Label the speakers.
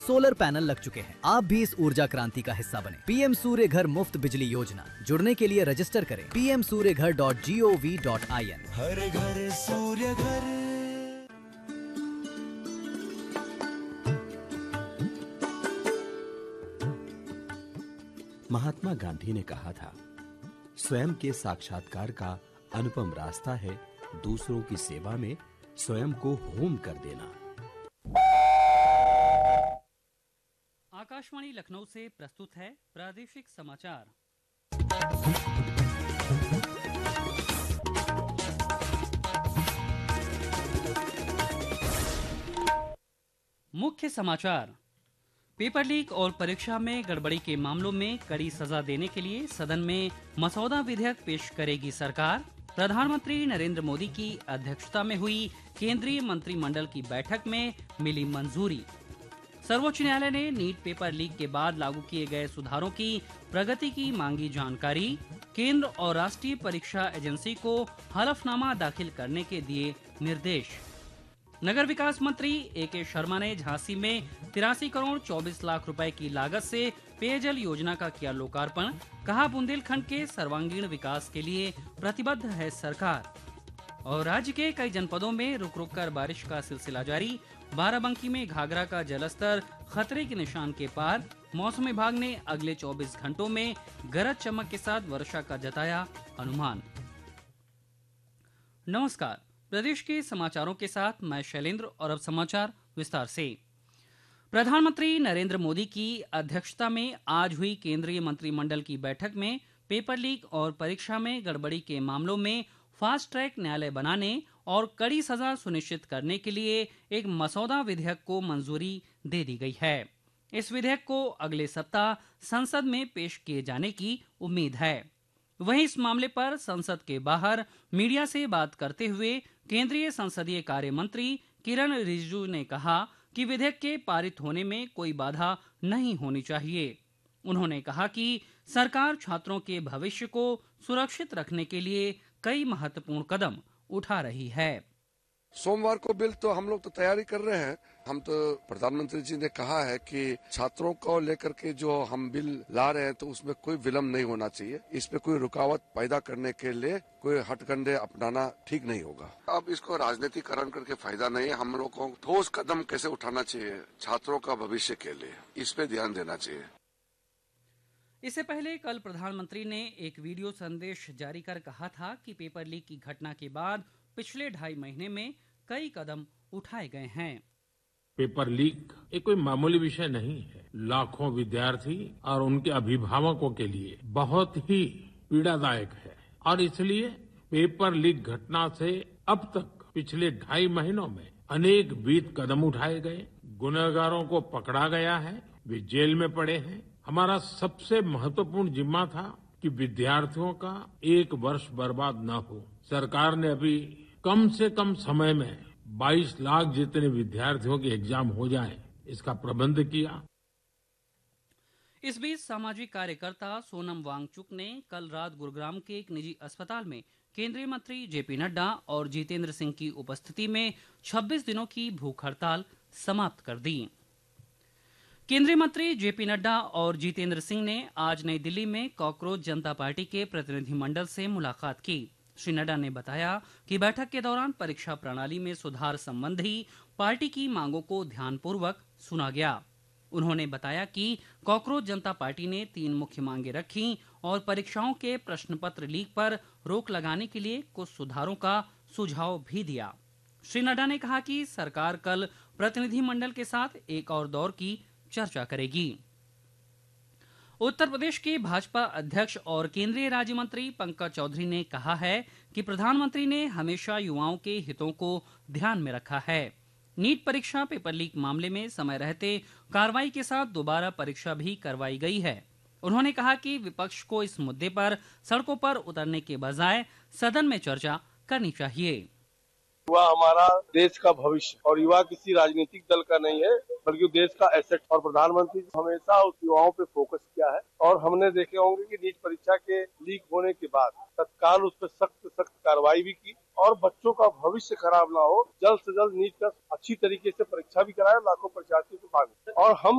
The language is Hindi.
Speaker 1: सोलर पैनल लग चुके हैं। आप भी इस ऊर्जा क्रांति का हिस्सा बने। पीएम सूर्य घर मुफ्त बिजली योजना, जुड़ने के लिए रजिस्टर करें pmsuryaghar.gov.in।
Speaker 2: हर घर सूर्य घर।
Speaker 3: महात्मा गांधी ने कहा था, स्वयं के साक्षात्कार का अनुपम रास्ता है दूसरों की सेवा में स्वयं को होम कर देना।
Speaker 4: आकाशवाणी लखनऊ से प्रस्तुत है प्रादेशिक समाचार। मुख्य समाचार। पेपर लीक और परीक्षा में गड़बड़ी के मामलों में कड़ी सजा देने के लिए सदन में मसौदा विधेयक पेश करेगी सरकार। प्रधानमंत्री नरेंद्र मोदी की अध्यक्षता में हुई केंद्रीय मंत्रिमंडल की बैठक में मिली मंजूरी। सर्वोच्च न्यायालय ने नीट पेपर लीक के बाद लागू किए गए सुधारों की प्रगति की मांगी जानकारी। केंद्र और राष्ट्रीय परीक्षा एजेंसी को हलफनामा दाखिल करने के दिए निर्देश। नगर विकास मंत्री ए.के. शर्मा ने झांसी में 83 करोड़ 24 लाख रुपए की लागत से पेयजल योजना का किया लोकार्पण। कहा, बुंदेलखंड के सर्वांगीण विकास के लिए प्रतिबद्ध है सरकार। और राज्य के कई जनपदों में रुक रुक कर बारिश का सिलसिला जारी। बाराबंकी में घाघरा का जलस्तर खतरे के निशान के पार। मौसम विभाग ने अगले 24 घंटों में गरज चमक के साथ वर्षा का जताया अनुमान। नमस्कार, प्रदेश के समाचारों के साथ मैं शैलेंद्र और अब समाचार विस्तार से। प्रधानमंत्री नरेंद्र मोदी की अध्यक्षता में आज हुई केंद्रीय मंत्रिमंडल की बैठक में पेपर लीक और परीक्षा में गड़बड़ी के मामलों में फास्ट ट्रैक न्यायालय बनाने और कड़ी सजा सुनिश्चित करने के लिए एक मसौदा विधेयक को मंजूरी दे दी गई है। इस विधेयक को अगले सप्ताह संसद में पेश किए जाने की उम्मीद है। वहीं इस मामले पर संसद के बाहर मीडिया से बात करते हुए केंद्रीय संसदीय कार्य मंत्री किरण रिजिजू ने कहा कि विधेयक के पारित होने में कोई बाधा नहीं होनी चाहिए। उन्होंने कहा कि सरकार छात्रों के भविष्य को सुरक्षित रखने के लिए कई महत्वपूर्ण कदम उठा रही है।
Speaker 5: सोमवार को बिल तो हम लोग तो तैयारी कर रहे हैं। हम तो प्रधानमंत्री जी ने कहा है कि छात्रों को लेकर के जो हम बिल ला रहे हैं तो उसमें कोई विलम्ब नहीं होना चाहिए। इसमें कोई रुकावट पैदा करने के लिए कोई हथकंडे अपनाना ठीक नहीं होगा। अब इसको राजनीतिकरण करके फायदा नहीं है। हम लोग को ठोस कदम कैसे उठाना चाहिए छात्रों का भविष्य के लिए, इस पे ध्यान देना चाहिए।
Speaker 4: इससे पहले कल प्रधानमंत्री ने एक वीडियो संदेश जारी कर कहा था कि पेपर लीक की घटना के बाद पिछले 2.5 महीने में कई कदम उठाए गए हैं।
Speaker 6: पेपर लीक एक कोई मामूली विषय नहीं है। लाखों विद्यार्थी और उनके अभिभावकों के लिए बहुत ही पीड़ादायक है और इसलिए पेपर लीक घटना से अब तक पिछले 2.5 महीनों में अनेक विध कदम उठाए गए। गुनहगारों को पकड़ा गया है, वे जेल में पड़े हैं। हमारा सबसे महत्वपूर्ण जिम्मा था कि विद्यार्थियों का एक वर्ष बर्बाद न हो। सरकार ने अभी कम से कम समय में 22 लाख जितने विद्यार्थियों के एग्जाम हो जाए, इसका प्रबंध किया।
Speaker 4: इस बीच सामाजिक कार्यकर्ता सोनम वांगचुक ने कल रात गुरुग्राम के एक निजी अस्पताल में केंद्रीय मंत्री जेपी नड्डा और जितेंद्र सिंह की उपस्थिति में 26 दिनों की भूख हड़ताल समाप्त कर दी। केंद्रीय मंत्री जेपी नड्डा और जितेंद्र सिंह ने आज नई दिल्ली में कॉकरोच जनता पार्टी के प्रतिनिधिमंडल से मुलाकात की। श्री नड्डा ने बताया कि बैठक के दौरान परीक्षा प्रणाली में सुधार संबंधी पार्टी की मांगों को ध्यानपूर्वक सुना गया। उन्होंने बताया कि कॉकरोच जनता पार्टी ने 3 मुख्य मांगे रखी और परीक्षाओं के प्रश्न पत्र लीक पर रोक लगाने के लिए कुछ सुधारों का सुझाव भी दिया। श्री नड्डा ने कहा कि सरकार कल प्रतिनिधिमंडल के साथ एक और दौर की चर्चा करेगी। उत्तर प्रदेश के भाजपा अध्यक्ष और केंद्रीय राज्य मंत्री पंकज चौधरी ने कहा है कि प्रधानमंत्री ने हमेशा युवाओं के हितों को ध्यान में रखा है। नीट परीक्षा पेपर लीक मामले में समय रहते कार्रवाई के साथ दोबारा परीक्षा भी करवाई गई है। उन्होंने कहा कि विपक्ष को इस मुद्दे पर सड़कों पर उतरने के बजाय सदन में चर्चा करनी चाहिए।
Speaker 7: युवा हमारा देश का भविष्य और युवा किसी राजनीतिक दल का नहीं है बल्कि देश का एसेट। और प्रधानमंत्री हमेशा उस युवाओं पे फोकस किया है और हमने देखे होंगे कि नीट परीक्षा के लीक होने के बाद तत्काल उस पर सख्त कार्रवाई भी की और बच्चों का भविष्य खराब ना हो, जल्द से जल्द नीट का अच्छी तरीके से परीक्षा भी कराए, लाखों परीक्षार्थियों को भाग। और हम